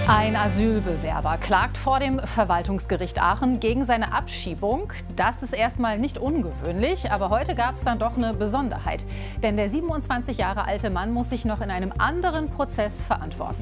Ein Asylbewerber klagt vor dem Verwaltungsgericht Aachen gegen seine Abschiebung. Das ist erstmal nicht ungewöhnlich, aber heute gab es dann doch eine Besonderheit. Denn der 27 Jahre alte Mann muss sich noch in einem anderen Prozess verantworten.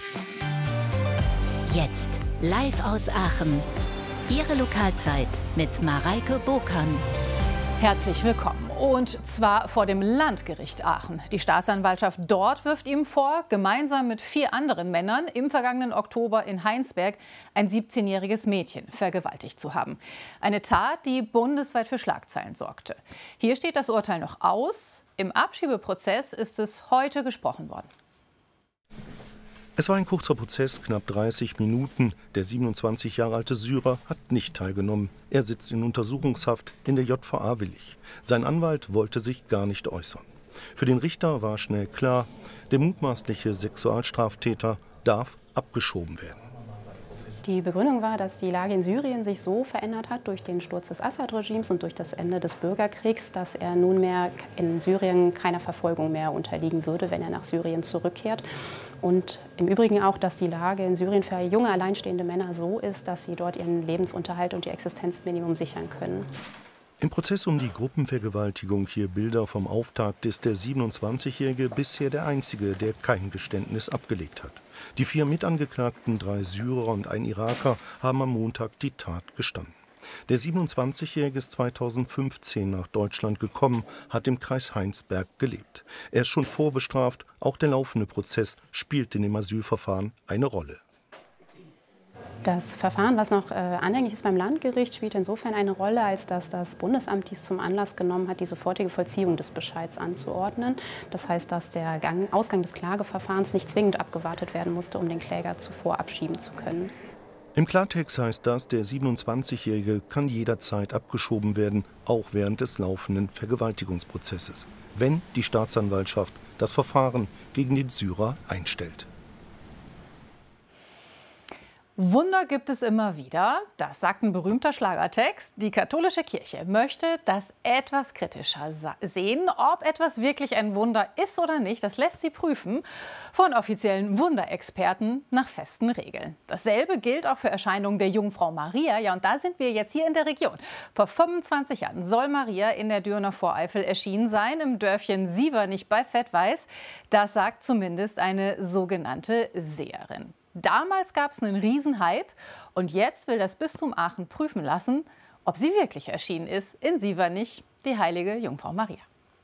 Jetzt live aus Aachen. Ihre Lokalzeit mit Mareike Bokan. Herzlich willkommen. Und zwar vor dem Landgericht Aachen. Die Staatsanwaltschaft dort wirft ihm vor, gemeinsam mit 4 anderen Männern im vergangenen Oktober in Heinsberg ein 17-jähriges Mädchen vergewaltigt zu haben. Eine Tat, die bundesweit für Schlagzeilen sorgte. Hier steht das Urteil noch aus. Im Abschiebeprozess ist es heute gesprochen worden. Es war ein kurzer Prozess, knapp 30 Minuten. Der 27 Jahre alte Syrer hat nicht teilgenommen. Er sitzt in Untersuchungshaft in der JVA Willich. Sein Anwalt wollte sich gar nicht äußern. Für den Richter war schnell klar, der mutmaßliche Sexualstraftäter darf abgeschoben werden. Die Begründung war, dass die Lage in Syrien sich so verändert hat durch den Sturz des Assad-Regimes und durch das Ende des Bürgerkriegs, dass er nunmehr in Syrien keiner Verfolgung mehr unterliegen würde, wenn er nach Syrien zurückkehrt. Und im Übrigen auch, dass die Lage in Syrien für junge alleinstehende Männer so ist, dass sie dort ihren Lebensunterhalt und ihr Existenzminimum sichern können. Im Prozess um die Gruppenvergewaltigung, hier Bilder vom Auftakt, ist der 27-Jährige bisher der Einzige, der kein Geständnis abgelegt hat. Die 4 Mitangeklagten, 3 Syrer und ein Iraker, haben am Montag die Tat gestanden. Der 27-Jährige ist 2015 nach Deutschland gekommen, hat im Kreis Heinsberg gelebt. Er ist schon vorbestraft, auch der laufende Prozess spielt in dem Asylverfahren eine Rolle. Das Verfahren, was noch anhängig ist beim Landgericht, spielt insofern eine Rolle, als dass das Bundesamt dies zum Anlass genommen hat, die sofortige Vollziehung des Bescheids anzuordnen. Das heißt, dass der Ausgang des Klageverfahrens nicht zwingend abgewartet werden musste, um den Kläger zuvor abschieben zu können. Im Klartext heißt das, der 27-Jährige kann jederzeit abgeschoben werden, auch während des laufenden Vergewaltigungsprozesses, wenn die Staatsanwaltschaft das Verfahren gegen den Syrer einstellt. Wunder gibt es immer wieder, das sagt ein berühmter Schlagertext. Die katholische Kirche möchte das etwas kritischer sehen. Ob etwas wirklich ein Wunder ist oder nicht, das lässt sie prüfen von offiziellen Wunderexperten nach festen Regeln. Dasselbe gilt auch für Erscheinungen der Jungfrau Maria. Ja, und da sind wir jetzt hier in der Region. Vor 25 Jahren soll Maria in der Dürner Voreifel erschienen sein, im Dörfchen Sievernich bei Vettweiß. Das sagt zumindest eine sogenannte Seherin. Damals gab es einen Riesenhype und jetzt will das Bistum Aachen prüfen lassen, ob sie wirklich erschienen ist in Sievernich, die heilige Jungfrau Maria.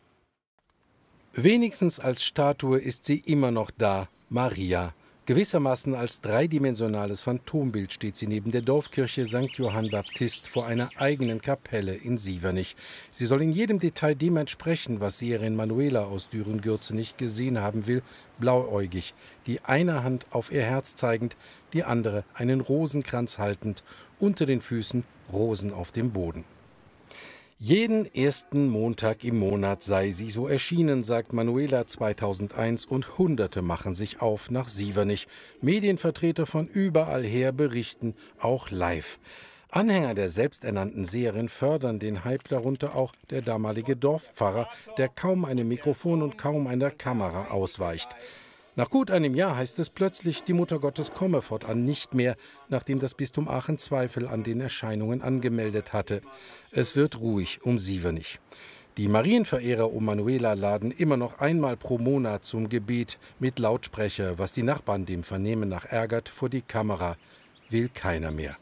Wenigstens als Statue ist sie immer noch da, Maria. Gewissermaßen als dreidimensionales Phantombild steht sie neben der Dorfkirche St. Johann Baptist vor einer eigenen Kapelle in Sievernich. Sie soll in jedem Detail dem entsprechen, was Seherin Manuela aus Düren-Gürzenich gesehen haben will, blauäugig, die eine Hand auf ihr Herz zeigend, die andere einen Rosenkranz haltend, unter den Füßen Rosen auf dem Boden. Jeden ersten Montag im Monat sei sie so erschienen, sagt Manuela 2001 und Hunderte machen sich auf nach Sievernich. Medienvertreter von überall her berichten, auch live. Anhänger der selbsternannten Seherin fördern den Hype, darunter auch der damalige Dorfpfarrer, der kaum einem Mikrofon und kaum einer Kamera ausweicht. Nach gut einem Jahr heißt es plötzlich, die Mutter Gottes komme fortan nicht mehr, nachdem das Bistum Aachen Zweifel an den Erscheinungen angemeldet hatte. Es wird ruhig um Sievernich. Die Marienverehrer um Manuela laden immer noch einmal pro Monat zum Gebet mit Lautsprecher, was die Nachbarn dem Vernehmen nach ärgert, vor die Kamera. Will keiner mehr.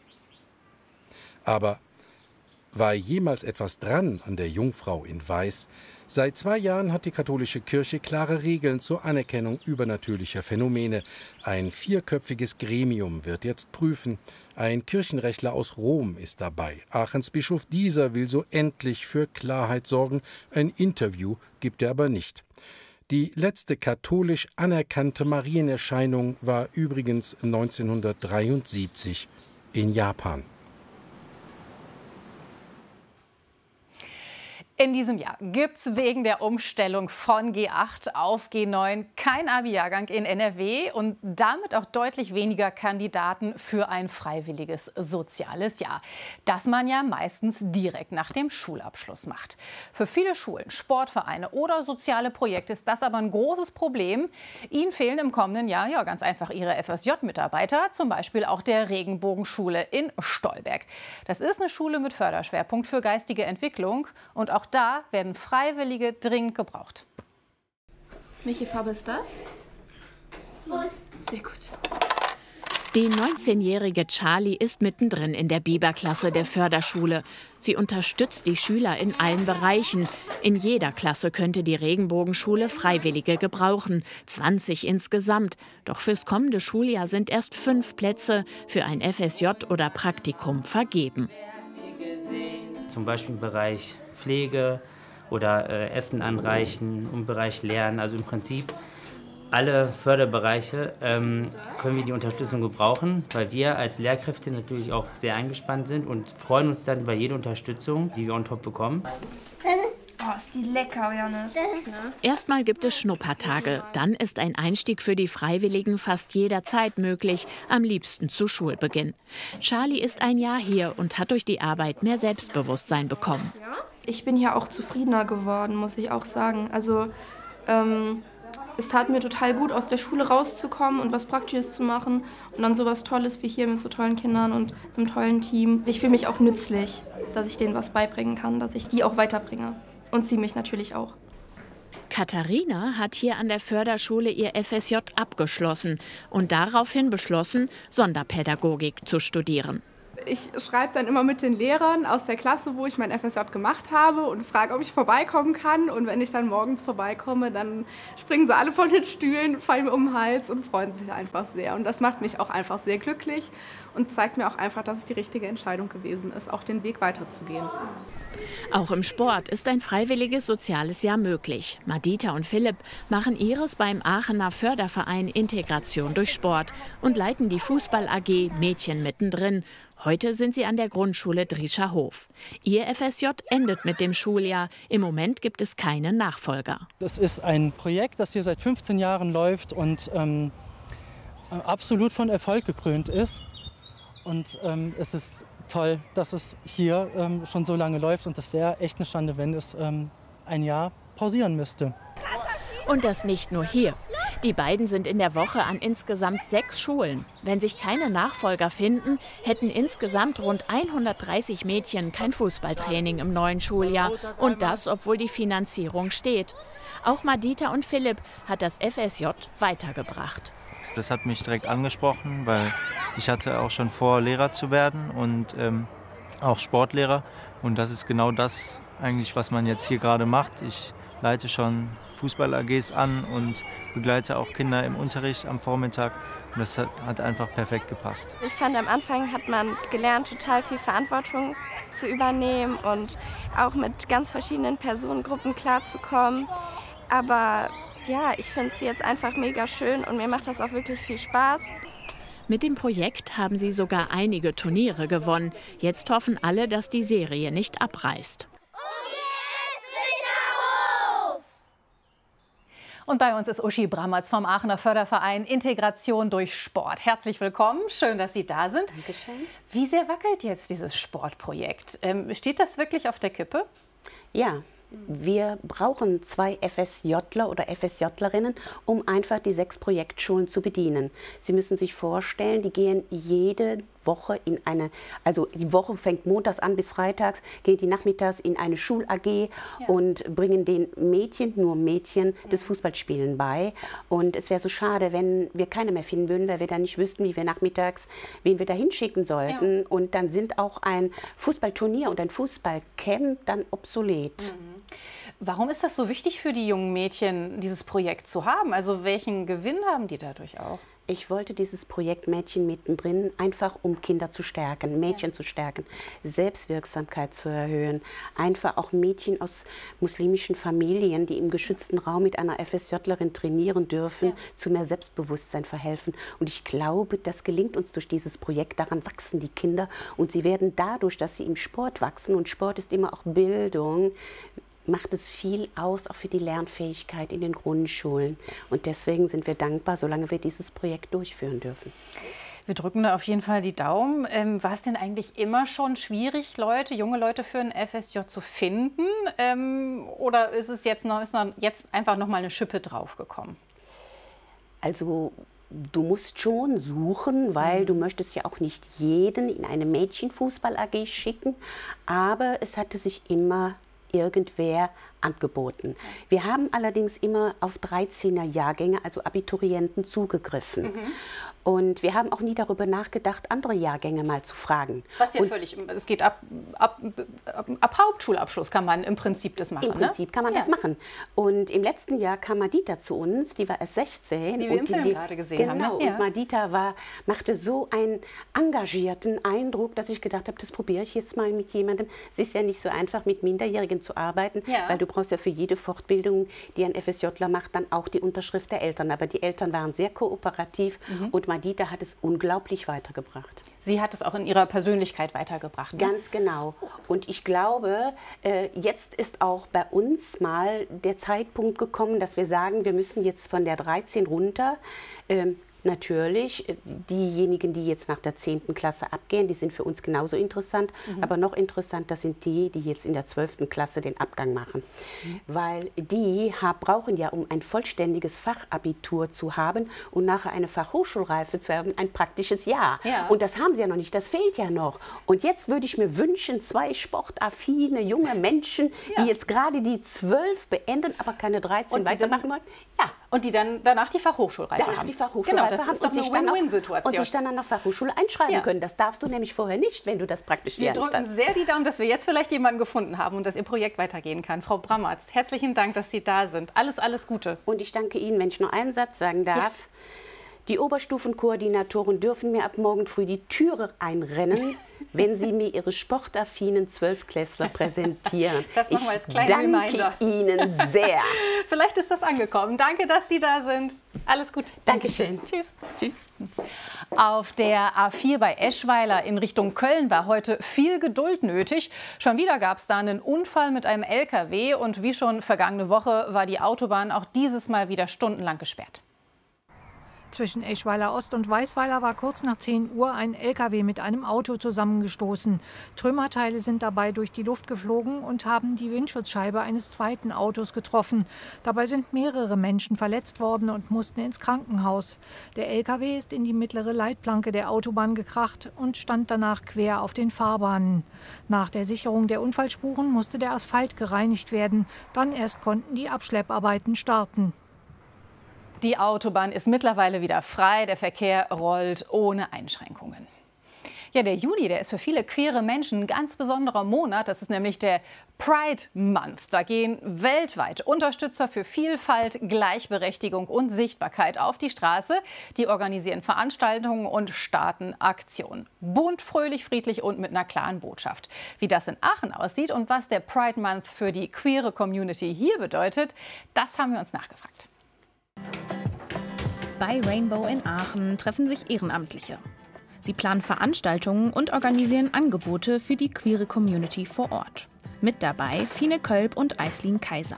Aber war jemals etwas dran an der Jungfrau in Weiß? Seit 2 Jahren hat die katholische Kirche klare Regeln zur Anerkennung übernatürlicher Phänomene. Ein 4-köpfiges Gremium wird jetzt prüfen. Ein Kirchenrechtler aus Rom ist dabei. Aachens Bischof Dieser will so endlich für Klarheit sorgen. Ein Interview gibt er aber nicht. Die letzte katholisch anerkannte Marienerscheinung war übrigens 1973 in Japan. In diesem Jahr gibt es wegen der Umstellung von G8 auf G9 kein Abi-Jahrgang in NRW und damit auch deutlich weniger Kandidaten für ein freiwilliges soziales Jahr, das man ja meistens direkt nach dem Schulabschluss macht. Für viele Schulen, Sportvereine oder soziale Projekte ist das aber ein großes Problem. Ihnen fehlen im kommenden Jahr ja ganz einfach ihre FSJ-Mitarbeiter, zum Beispiel auch der Regenbogenschule in Stolberg. Das ist eine Schule mit Förderschwerpunkt für geistige Entwicklung und auch da werden Freiwillige dringend gebraucht. Welche Farbe ist das? Sehr gut. Die 19-jährige Charlie ist mittendrin in der Biberklasse der Förderschule. Sie unterstützt die Schüler in allen Bereichen. In jeder Klasse könnte die Regenbogenschule Freiwillige gebrauchen, 20 insgesamt. Doch fürs kommende Schuljahr sind erst 5 Plätze für ein FSJ oder Praktikum vergeben. Zum Beispiel im Bereich Pflege oder Essen anreichen, im Bereich Lernen. Also im Prinzip alle Förderbereiche können wir die Unterstützung gebrauchen, weil wir als Lehrkräfte natürlich auch sehr eingespannt sind und freuen uns dann über jede Unterstützung, die wir on top bekommen. Oh, ist die lecker, Janis. Erstmal gibt es Schnuppertage. Dann ist ein Einstieg für die Freiwilligen fast jederzeit möglich, am liebsten zu Schulbeginn. Charlie ist ein Jahr hier und hat durch die Arbeit mehr Selbstbewusstsein bekommen. Ich bin hier auch zufriedener geworden, muss ich auch sagen. Also es tat mir total gut, aus der Schule rauszukommen und was Praktisches zu machen und dann sowas Tolles wie hier mit so tollen Kindern und einem tollen Team. Ich fühle mich auch nützlich, dass ich denen was beibringen kann, dass ich die auch weiterbringe. Und sie mich natürlich auch. Katharina hat hier an der Förderschule ihr FSJ abgeschlossen und daraufhin beschlossen, Sonderpädagogik zu studieren. Ich schreibe dann immer mit den Lehrern aus der Klasse, wo ich mein FSJ gemacht habe und frage, ob ich vorbeikommen kann. Und wenn ich dann morgens vorbeikomme, dann springen sie alle von den Stühlen, fallen mir um den Hals und freuen sich einfach sehr. Und das macht mich auch einfach sehr glücklich und zeigt mir auch einfach, dass es die richtige Entscheidung gewesen ist, auch den Weg weiterzugehen. Auch im Sport ist ein freiwilliges soziales Jahr möglich. Madita und Philipp machen ihres beim Aachener Förderverein Integration durch Sport und leiten die Fußball-AG Mädchen mittendrin. Heute sind sie an der Grundschule Driescherhof. Ihr FSJ endet mit dem Schuljahr. Im Moment gibt es keinen Nachfolger. Das ist ein Projekt, das hier seit 15 Jahren läuft und absolut von Erfolg gekrönt ist. Und es ist toll, dass es hier schon so lange läuft. Und das wäre echt eine Schande, wenn es ein Jahr pausieren müsste. Und das nicht nur hier. Die beiden sind in der Woche an insgesamt 6 Schulen. Wenn sich keine Nachfolger finden, hätten insgesamt rund 130 Mädchen kein Fußballtraining im neuen Schuljahr. Und das, obwohl die Finanzierung steht. Auch Madita und Philipp hat das FSJ weitergebracht. Das hat mich direkt angesprochen, weil ich hatte auch schon vor, Lehrer zu werden und auch Sportlehrer. Und das ist genau das eigentlich, was man jetzt hier gerade macht. Ich leite schon Fußball-AGs an und begleite auch Kinder im Unterricht am Vormittag. Und das hat einfach perfekt gepasst. Ich fand, am Anfang hat man gelernt, total viel Verantwortung zu übernehmen und auch mit ganz verschiedenen Personengruppen klarzukommen. Aber ja, ich finde es jetzt einfach mega schön und mir macht das auch wirklich viel Spaß. Mit dem Projekt haben sie sogar einige Turniere gewonnen. Jetzt hoffen alle, dass die Serie nicht abreißt. Und bei uns ist Uschi Brammertz vom Aachener Förderverein Integration durch Sport. Herzlich willkommen, schön, dass Sie da sind. Dankeschön. Wie sehr wackelt jetzt dieses Sportprojekt? Steht das wirklich auf der Kippe? Ja. Wir brauchen 2 FSJler oder FSJlerinnen, um einfach die 6 Projektschulen zu bedienen. Sie müssen sich vorstellen, die gehen jede Woche in eine, also die Woche fängt montags an bis freitags, gehen die nachmittags in eine Schul-AG und bringen den Mädchen, nur Mädchen, das Fußballspielen bei. Und es wäre so schade, wenn wir keine mehr finden würden, weil wir dann nicht wüssten, wie wir nachmittags, wen wir da hinschicken sollten. Und dann sind auch ein Fußballturnier und ein Fußballcamp dann obsolet. Warum ist das so wichtig für die jungen Mädchen, dieses Projekt zu haben? Also welchen Gewinn haben die dadurch auch? Ich wollte dieses Projekt Mädchen mittendrin einfach, um Kinder zu stärken, Mädchen zu stärken, Selbstwirksamkeit zu erhöhen. Einfach auch Mädchen aus muslimischen Familien, die im geschützten Raum mit einer FSJlerin trainieren dürfen, zu mehr Selbstbewusstsein verhelfen. Und ich glaube, das gelingt uns durch dieses Projekt. Daran wachsen die Kinder und sie werden dadurch, dass sie im Sport wachsen, und Sport ist immer auch Bildung, macht es viel aus, auch für die Lernfähigkeit in den Grundschulen. Und deswegen sind wir dankbar, solange wir dieses Projekt durchführen dürfen. Wir drücken da auf jeden Fall die Daumen. War es denn eigentlich immer schon schwierig, junge Leute für ein FSJ zu finden? Oder ist es jetzt einfach noch mal eine Schippe draufgekommen? Also du musst schon suchen, weil du möchtest ja auch nicht jeden in eine Mädchenfußball-AG schicken. Aber es hatte sich immer irgendwer angeboten. Wir haben allerdings immer auf 13er-Jahrgänge, also Abiturienten, zugegriffen. Und wir haben auch nie darüber nachgedacht, andere Jahrgänge mal zu fragen. Was ja es geht ab Hauptschulabschluss kann man im Prinzip das machen. Im Prinzip kann man das machen. Und im letzten Jahr kam Madita zu uns, die war erst 16. Die wir im Film gerade gesehen haben. Genau, und Madita machte so einen engagierten Eindruck, dass ich gedacht habe, das probiere ich jetzt mal mit jemandem. Es ist ja nicht so einfach, mit Minderjährigen zu arbeiten, weil du brauchst ja für jede Fortbildung, die ein FSJler macht, dann auch die Unterschrift der Eltern. Aber die Eltern waren sehr kooperativ und Madita hat es unglaublich weitergebracht. Sie hat es auch in ihrer Persönlichkeit weitergebracht. Ne? Ganz genau. Und ich glaube, jetzt ist auch bei uns mal der Zeitpunkt gekommen, dass wir sagen, wir müssen jetzt von der 13 runter. Natürlich, diejenigen, die jetzt nach der 10. Klasse abgehen, die sind für uns genauso interessant. Aber noch interessanter sind die, die jetzt in der 12. Klasse den Abgang machen. Weil die brauchen ja, um ein vollständiges Fachabitur zu haben und nachher eine Fachhochschulreife zu haben, ein praktisches Jahr. Und das haben sie ja noch nicht, das fehlt ja noch. Und jetzt würde ich mir wünschen, 2 sportaffine junge Menschen, die jetzt gerade die 12 beenden, aber keine 13 weitermachen wollen. Ja. Und die dann danach die Fachhochschulreife haben. Die Fachhochschulreife das ist doch eine Win-Win-Situation. Und sich dann an der Fachhochschule einschreiben können. Das darfst du nämlich vorher nicht, wenn du das praktisch lernst. Wir drücken sehr die Daumen, dass wir jetzt vielleicht jemanden gefunden haben und dass Ihr Projekt weitergehen kann. Frau Brammertz, herzlichen Dank, dass Sie da sind. Alles Gute. Und ich danke Ihnen, wenn ich nur einen Satz sagen darf. Ja. Die Oberstufenkoordinatoren dürfen mir ab morgen früh die Türe einrennen, wenn sie mir ihre sportaffinen 12-Klässler präsentieren. Das nochmal als kleiner Reminder. Ich danke Ihnen sehr. Vielleicht ist das angekommen. Danke, dass Sie da sind. Alles gut. Dankeschön. Tschüss. Tschüss. Auf der A4 bei Eschweiler in Richtung Köln war heute viel Geduld nötig. Schon wieder gab es da einen Unfall mit einem LKW. Und wie schon vergangene Woche war die Autobahn auch dieses Mal wieder stundenlang gesperrt. Zwischen Eschweiler Ost und Weißweiler war kurz nach 10 Uhr ein LKW mit einem Auto zusammengestoßen. Trümmerteile sind dabei durch die Luft geflogen und haben die Windschutzscheibe eines zweiten Autos getroffen. Dabei sind mehrere Menschen verletzt worden und mussten ins Krankenhaus. Der LKW ist in die mittlere Leitplanke der Autobahn gekracht und stand danach quer auf den Fahrbahnen. Nach der Sicherung der Unfallspuren musste der Asphalt gereinigt werden. Dann erst konnten die Abschlepparbeiten starten. Die Autobahn ist mittlerweile wieder frei. Der Verkehr rollt ohne Einschränkungen. Ja, der Juni, der ist für viele queere Menschen ein ganz besonderer Monat. Das ist nämlich der Pride Month. Da gehen weltweit Unterstützer für Vielfalt, Gleichberechtigung und Sichtbarkeit auf die Straße. Die organisieren Veranstaltungen und starten Aktionen. Bunt, fröhlich, friedlich und mit einer klaren Botschaft. Wie das in Aachen aussieht und was der Pride Month für die queere Community hier bedeutet, das haben wir uns nachgefragt. Bei Rainbow in Aachen treffen sich Ehrenamtliche. Sie planen Veranstaltungen und organisieren Angebote für die queere Community vor Ort. Mit dabei Fine Kölb und Aislinn Kaiser.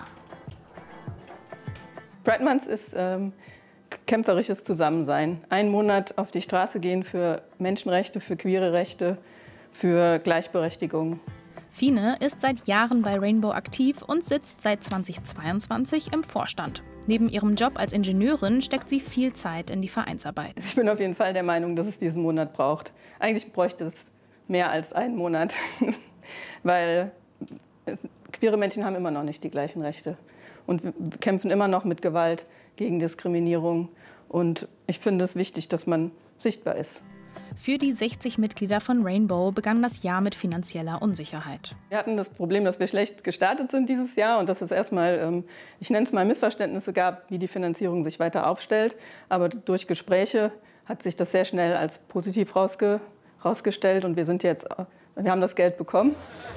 Pride Month ist kämpferisches Zusammensein. Einen Monat auf die Straße gehen für Menschenrechte, für queere Rechte, für Gleichberechtigung. Fine ist seit Jahren bei Rainbow aktiv und sitzt seit 2022 im Vorstand. Neben ihrem Job als Ingenieurin steckt sie viel Zeit in die Vereinsarbeit. Ich bin auf jeden Fall der Meinung, dass es diesen Monat braucht. Eigentlich bräuchte es mehr als einen Monat, weil queere Menschen haben immer noch nicht die gleichen Rechte und wir kämpfen immer noch mit Gewalt gegen Diskriminierung. Und ich finde es wichtig, dass man sichtbar ist. Für die 60 Mitglieder von Rainbow begann das Jahr mit finanzieller Unsicherheit. Wir hatten das Problem, dass wir schlecht gestartet sind dieses Jahr und dass es erstmal, ich nenne es mal, Missverständnisse gab, wie die Finanzierung sich weiter aufstellt. Aber durch Gespräche hat sich das sehr schnell als positiv rausgestellt und wir haben das Geld bekommen.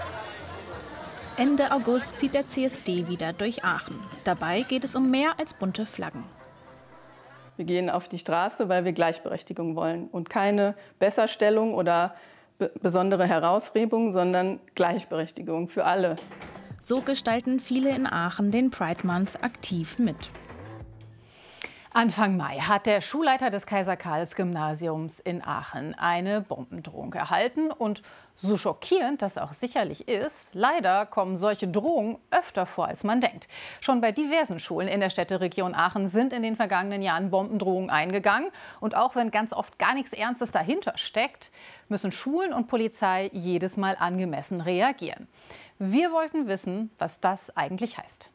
Ende August zieht der CSD wieder durch Aachen. Dabei geht es um mehr als bunte Flaggen. Wir gehen auf die Straße, weil wir Gleichberechtigung wollen und keine Besserstellung oder besondere Herausrebung, sondern Gleichberechtigung für alle. So gestalten viele in Aachen den Pride Month aktiv mit. Anfang Mai hat der Schulleiter des Kaiser-Karls-Gymnasiums in Aachen eine Bombendrohung erhalten. Und so schockierend das auch sicherlich ist, leider kommen solche Drohungen öfter vor, als man denkt. Schon bei diversen Schulen in der Städteregion Aachen sind in den vergangenen Jahren Bombendrohungen eingegangen. Und auch wenn ganz oft gar nichts Ernstes dahinter steckt, müssen Schulen und Polizei jedes Mal angemessen reagieren. Wir wollten wissen, was das eigentlich heißt.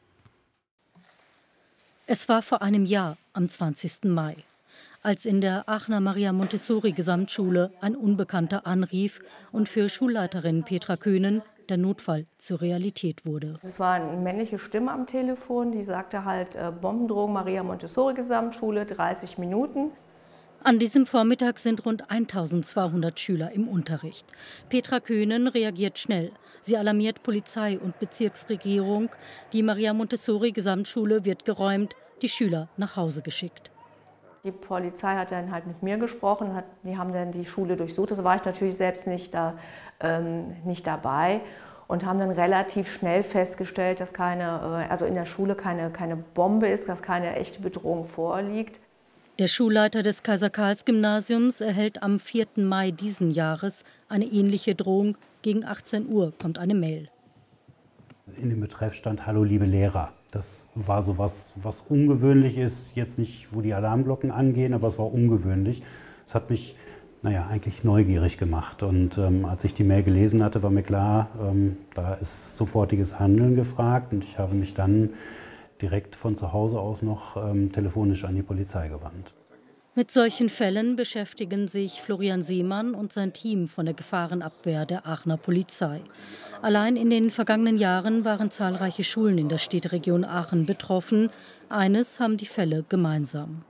Es war vor einem Jahr, am 20. Mai, als in der Aachener Maria-Montessori-Gesamtschule ein Unbekannter anrief und für Schulleiterin Petra Köhnen der Notfall zur Realität wurde. Es war eine männliche Stimme am Telefon, die sagte halt Bombendrohung Maria-Montessori-Gesamtschule, 30 Minuten. An diesem Vormittag sind rund 1200 Schüler im Unterricht. Petra Köhnen reagiert schnell. Sie alarmiert Polizei und Bezirksregierung. Die Maria-Montessori-Gesamtschule wird geräumt, die Schüler nach Hause geschickt. Die Polizei hat dann halt mit mir gesprochen, die haben dann die Schule durchsucht. Das war ich natürlich selbst nicht dabei und haben dann relativ schnell festgestellt, dass also in der Schule keine Bombe ist, dass keine echte Bedrohung vorliegt. Der Schulleiter des Kaiser-Karls-Gymnasiums erhält am 4. Mai diesen Jahres eine ähnliche Drohung. Gegen 18 Uhr kommt eine Mail. In dem Betreff stand Hallo liebe Lehrer. Das war so was ungewöhnlich ist, jetzt nicht, wo die Alarmglocken angehen, aber es war ungewöhnlich. Es hat mich eigentlich neugierig gemacht. Und als ich die Mail gelesen hatte, war mir klar, da ist sofortiges Handeln gefragt. Und ich habe mich dann direkt von zu Hause aus noch telefonisch an die Polizei gewandt. Mit solchen Fällen beschäftigen sich Florian Seemann und sein Team von der Gefahrenabwehr der Aachener Polizei. Allein in den vergangenen Jahren waren zahlreiche Schulen in der Städteregion Aachen betroffen. Eines haben die Fälle gemeinsam.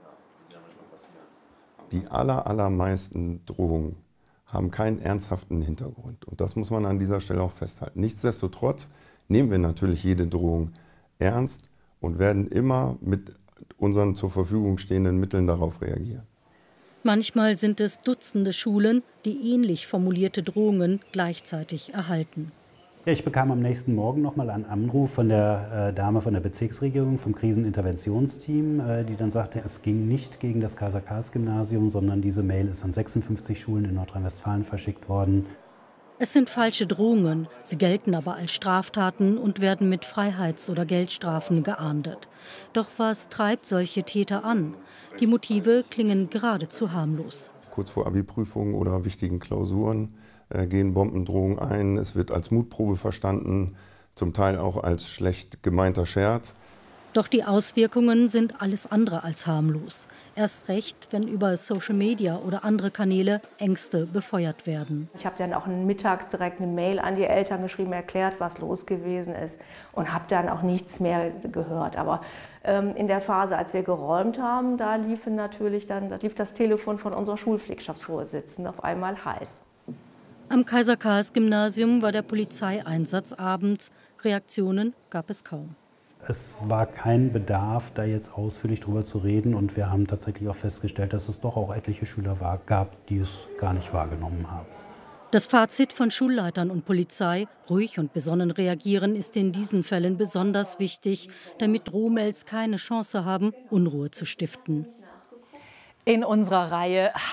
Die allermeisten Drohungen haben keinen ernsthaften Hintergrund. Und das muss man an dieser Stelle auch festhalten. Nichtsdestotrotz nehmen wir natürlich jede Drohung ernst und werden immer mit unseren zur Verfügung stehenden Mitteln darauf reagieren. Manchmal sind es Dutzende Schulen, die ähnlich formulierte Drohungen gleichzeitig erhalten. Ja, ich bekam am nächsten Morgen noch mal einen Anruf von der Dame von der Bezirksregierung, vom Kriseninterventionsteam, die dann sagte, es ging nicht gegen das Kaiser-Karls-Gymnasium, sondern diese Mail ist an 56 Schulen in Nordrhein-Westfalen verschickt worden. Es sind falsche Drohungen, sie gelten aber als Straftaten und werden mit Freiheits- oder Geldstrafen geahndet. Doch was treibt solche Täter an? Die Motive klingen geradezu harmlos. Kurz vor Abi-Prüfungen oder wichtigen Klausuren gehen Bombendrohungen ein. Es wird als Mutprobe verstanden, zum Teil auch als schlecht gemeinter Scherz. Doch die Auswirkungen sind alles andere als harmlos. Erst recht, wenn über Social Media oder andere Kanäle Ängste befeuert werden. Ich habe dann auch mittags direkt eine Mail an die Eltern geschrieben, erklärt, was los gewesen ist und habe dann auch nichts mehr gehört. Aber in der Phase, als wir geräumt haben, da lief das Telefon von unserer Schulpflegschaftsvorsitzenden auf einmal heiß. Am Kaiser-Karls-Gymnasium war der Polizeieinsatz abends. Reaktionen gab es kaum. Es war kein Bedarf, da jetzt ausführlich drüber zu reden. Und wir haben tatsächlich auch festgestellt, dass es doch auch etliche Schüler gab, die es gar nicht wahrgenommen haben. Das Fazit von Schulleitern und Polizei, ruhig und besonnen reagieren, ist in diesen Fällen besonders wichtig, damit Drohmails keine Chance haben, Unruhe zu stiften. In unserer Reihe